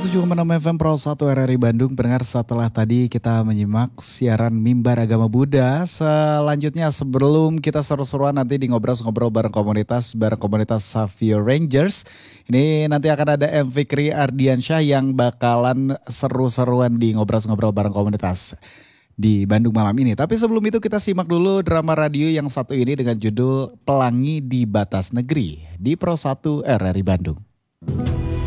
107,6 FM Pro 1 RRI Bandung. Pendengar, setelah tadi kita menyimak siaran Mimbar Agama Buddha, selanjutnya sebelum kita seru-seruan nanti di ngobrol-ngobrol bareng komunitas Savio Rangers. Ini nanti akan ada M. Fikri Ardiansyah yang bakalan seru-seruan di ngobrol-ngobrol bareng komunitas di Bandung malam ini. Tapi sebelum itu kita simak dulu drama radio yang satu ini dengan judul Pelangi di Batas Negeri di Pro 1 RRI Bandung.